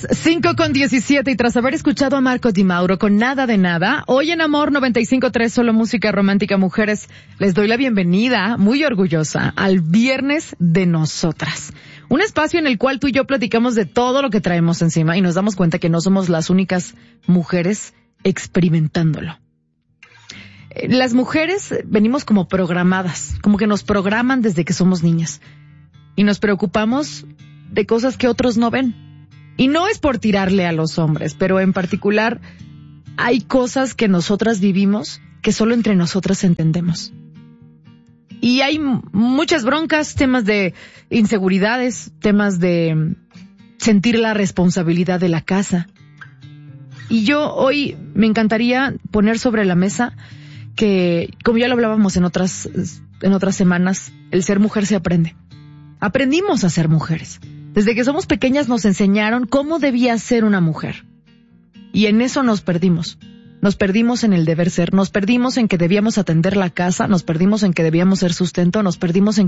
5:17 y tras haber escuchado a Marco Di Mauro con Nada de Nada, hoy en Amor 95.3 solo música romántica, mujeres, les doy la bienvenida, muy orgullosa, al Viernes de Nosotras. Un espacio en el cual tú y yo platicamos de todo lo que traemos encima y nos damos cuenta que no somos las únicas mujeres experimentándolo. Las mujeres venimos como programadas, como que nos programan desde que somos niñas. Y nos preocupamos de cosas que otros no ven. Y no es por tirarle a los hombres, pero en particular hay cosas que nosotras vivimos que solo entre nosotras entendemos. Y hay muchas broncas, temas de inseguridades, temas de sentir la responsabilidad de la casa. Y yo hoy me encantaría poner sobre la mesa que, como ya lo hablábamos en otras semanas, el ser mujer se aprende. Aprendimos a ser mujeres. Desde que somos pequeñas nos enseñaron cómo debía ser una mujer. Y en eso nos perdimos. Nos perdimos en el deber ser. Nos perdimos en que debíamos atender la casa. Nos perdimos en que debíamos ser sustento. Nos perdimos en